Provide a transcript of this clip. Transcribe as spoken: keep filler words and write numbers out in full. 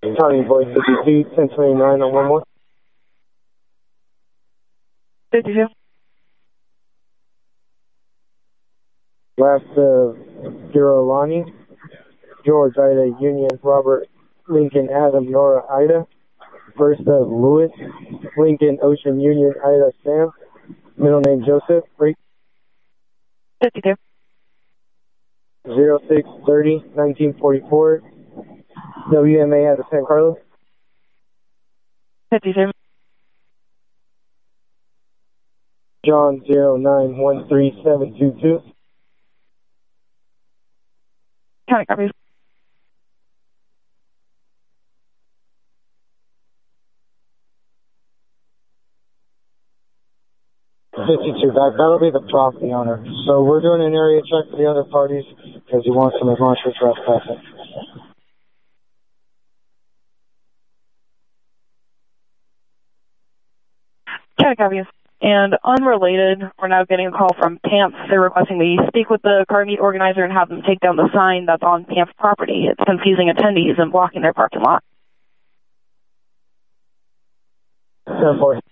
County Boy fifty-two, ten twenty-nine on one more. fifty-two. Last of Girolani, George, Ida, Union, Robert, Lincoln, Adam, Nora, Ida. First of Lewis, Lincoln, Ocean, Union, Ida, Sam. Middle name Joseph. Break. fifty-two. zero six thirty nineteen forty-four. W M A out of San Carlos. fifty-two. John zero nine one three seven two two. County copies. fifty-two, that, that'll be the property owner. So we're doing an area check for the other parties because he wants some advance for trespassing. County copies. And unrelated, we're now getting a call from P A M P. They're requesting we speak with the car meet organizer and have them take down the sign that's on P A M P property. It's confusing attendees and blocking their parking lot. ten four.